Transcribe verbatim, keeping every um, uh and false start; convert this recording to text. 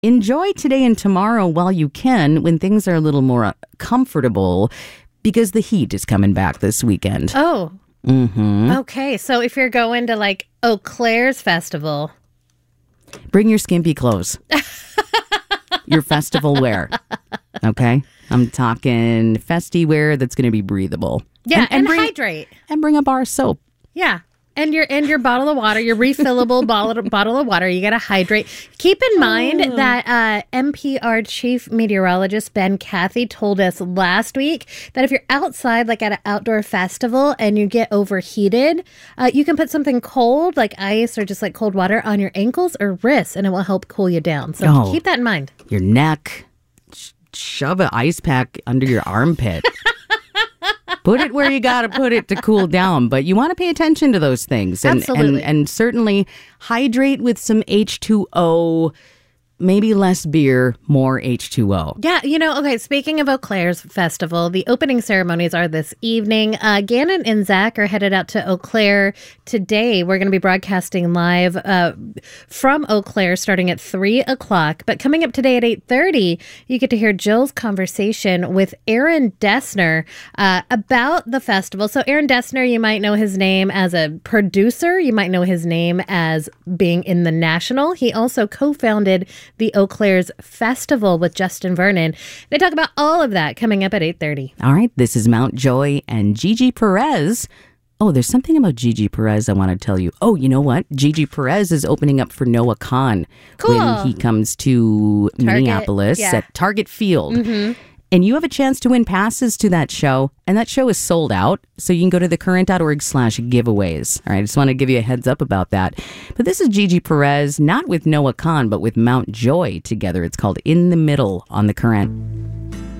enjoy today and tomorrow while you can when things are a little more comfortable because the heat is coming back this weekend. Oh, mm-hmm. Okay. So if you're going to like Eau Claire's festival, bring your skimpy clothes, your festival wear. Okay, I'm talking festy wear that's going to be breathable. Yeah, and, and, and bring, hydrate, and bring a bar of soap. Yeah. And your and your bottle of water, your refillable bottle, bottle of water, you got to hydrate. Keep in mind oh. that uh, N P R chief meteorologist Ben Cathy told us last week that if you're outside, like at an outdoor festival, and you get overheated, uh, you can put something cold, like ice or just like cold water, on your ankles or wrists, and it will help cool you down. So oh, keep that in mind. Your neck, sh- shove an ice pack under your armpit. Put it where you got to put it to cool down, but you want to pay attention to those things. And, Absolutely. And, and certainly hydrate with some H two O, maybe less beer, more H two O. Yeah, you know, okay, speaking of Eau Claire's festival, the opening ceremonies are this evening. Uh, Gannon and Zach are headed out to Eau Claire today. We're going to be broadcasting live uh, from Eau Claire starting at three o'clock. But coming up today at eight thirty, you get to hear Jill's conversation with Aaron Dessner uh, about the festival. So Aaron Dessner, you might know his name as a producer. You might know his name as being in the National. He also co-founded the Eau Claire's Festival with Justin Vernon. They talk about all of that coming up at eight thirty. All right, this is Mount Joy and Gigi Perez. Oh, there's something about Gigi Perez I want to tell you. Oh, you know what? Gigi Perez is opening up for Noah Khan cool. when he comes to Target, Minneapolis yeah. at Target Field. Mm-hmm. And you have a chance to win passes to that show. And that show is sold out. So you can go to thecurrent.org slash giveaways. All right, I just want to give you a heads up about that. But this is Gigi Perez, not with Noah Khan, but with Mount Joy together. It's called In the Middle on The Current.